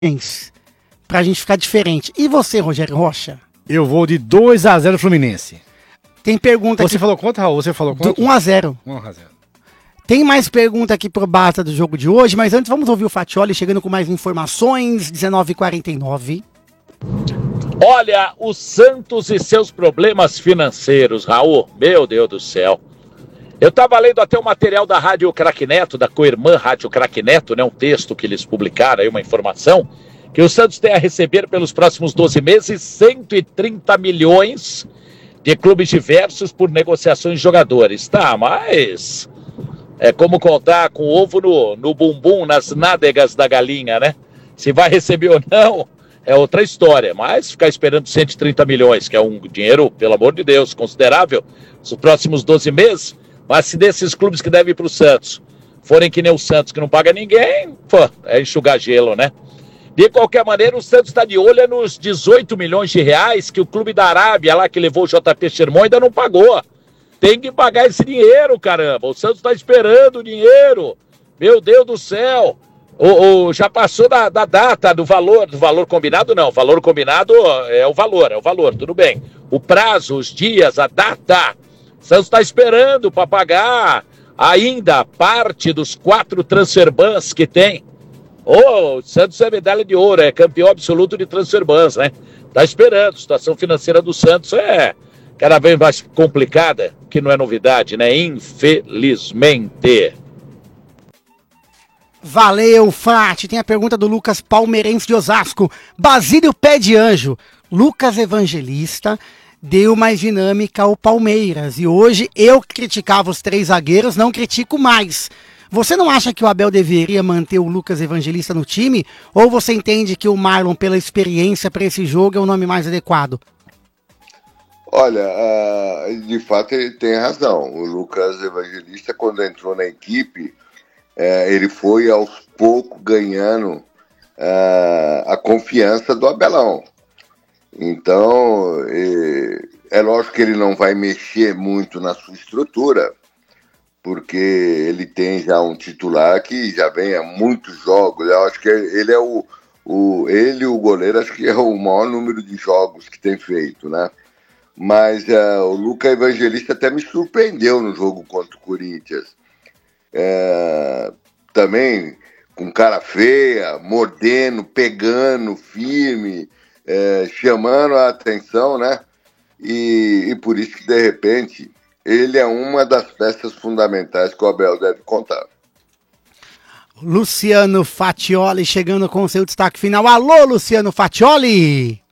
pra gente ficar diferente. E você, Rogério Rocha? Eu vou de 2-0 Fluminense. Tem pergunta Você falou quanto, Raul? Você falou quanto? 1-0. 1-0. Tem mais pergunta aqui pro Basta do jogo de hoje, mas antes vamos ouvir o Fatioli chegando com mais informações, 19h49. Olha, o Santos e seus problemas financeiros, Raul, meu Deus do céu. Eu estava lendo até o material da Rádio Craque Neto, da co-irmã Rádio Craque Neto, né, um texto que eles publicaram, aí uma informação, que o Santos tem a receber pelos próximos 12 meses 130 milhões de clubes diversos por negociações de jogadores. Tá, mas é como contar com ovo no bumbum, nas nádegas da galinha, né? Se vai receber ou não, é outra história. Mas ficar esperando 130 milhões, que é um dinheiro, pelo amor de Deus, considerável, nos próximos 12 meses. Mas se desses clubes que devem ir para o Santos forem que nem o Santos, que não paga ninguém, pô, é enxugar gelo, né? De qualquer maneira, o Santos está de olho nos 18 milhões de reais que o clube da Arábia, lá que levou o JP Sherman, ainda não pagou. Tem que pagar esse dinheiro, caramba. O Santos está esperando o dinheiro. Meu Deus do céu. Já passou da data do valor combinado, não. O valor combinado é o valor, tudo bem. O prazo, os dias, a data. O Santos está esperando para pagar ainda parte dos 4 transfer bans que tem. O Santos é medalha de ouro, é campeão absoluto de transfer bans, né? Tá esperando, a situação financeira do Santos é cada vez mais complicada, que não é novidade, né? Infelizmente. Valeu, Fati. Tem a pergunta do Lucas Palmeirense de Osasco. Basílio Pé de Anjo. Lucas Evangelista deu mais dinâmica ao Palmeiras. E hoje eu criticava os 3 zagueiros, não critico mais. Você não acha que o Abel deveria manter o Lucas Evangelista no time? Ou você entende que o Marlon, pela experiência para esse jogo, é o nome mais adequado? Olha, de fato ele tem razão. O Lucas Evangelista, quando entrou na equipe, ele foi aos poucos ganhando a confiança do Abelão. Então, é lógico que ele não vai mexer muito na sua estrutura, porque ele tem já um titular que já vem há muitos jogos. Eu acho que ele é ele e o goleiro, acho que é o maior número de jogos que tem feito, né? Mas o Lucas Evangelista até me surpreendeu no jogo contra o Corinthians. Também com cara feia, mordendo, pegando, firme, chamando a atenção, né? E por isso que, de repente, ele é uma das peças fundamentais que o Abel deve contar. Luciano Fatioli chegando com o seu destaque final. Alô, Luciano Fatioli!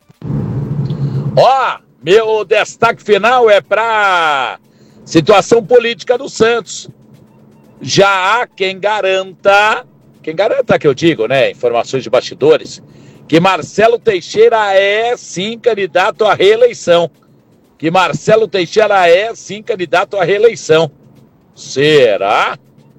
Meu destaque final é para situação política do Santos. Já há quem garanta que eu digo, né, informações de bastidores, que Marcelo Teixeira é sim candidato à reeleição. Será?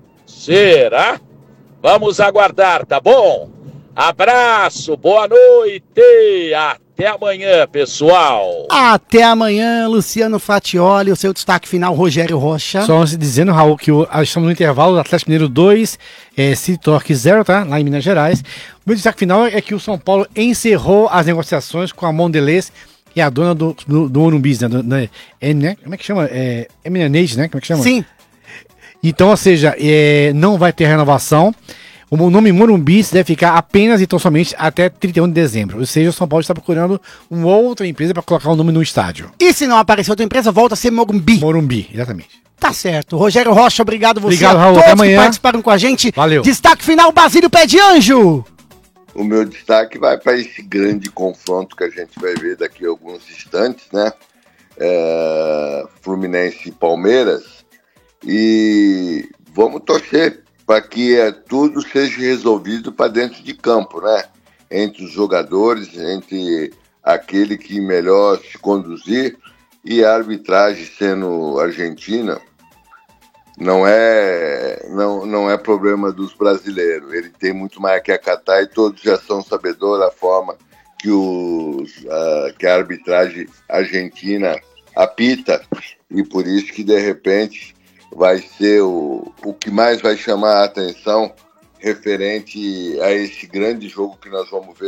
Vamos aguardar, tá bom? Abraço, boa noite, até amanhã, pessoal. Até amanhã, Luciano Fatioli, o seu destaque final, Rogério Rocha. Só dizendo, Raul, que estamos no intervalo, Atlético Mineiro 2, City Torque 0, tá? Lá em Minas Gerais. O meu destaque final é que o São Paulo encerrou as negociações com a Mondelez, que é a dona do Morumbi, né? Como é que chama? Eminenage, né? Como é que chama? Sim. Então, ou seja, não vai ter renovação. O nome Morumbi deve ficar apenas e tão somente até 31 de dezembro. Ou seja, o São Paulo está procurando uma outra empresa para colocar o nome no estádio. E se não aparecer outra empresa, volta a ser Morumbi. Morumbi, exatamente. Tá certo. Rogério Rocha, obrigado você. Obrigado, Raul. Todos até amanhã. Que participaram com a gente. Valeu. Destaque final, Basílio Pé de Anjo. O meu destaque vai para esse grande confronto que a gente vai ver daqui a alguns instantes, né? Fluminense e Palmeiras. E vamos torcer para que tudo seja resolvido para dentro de campo, né? Entre os jogadores, entre aquele que melhor se conduzir, e a arbitragem sendo argentina, não é problema dos brasileiros. Ele tem muito mais que acatar e todos já são sabedores da forma que a arbitragem argentina apita, e por isso que, de repente, vai ser o que mais vai chamar a atenção referente a esse grande jogo que nós vamos ver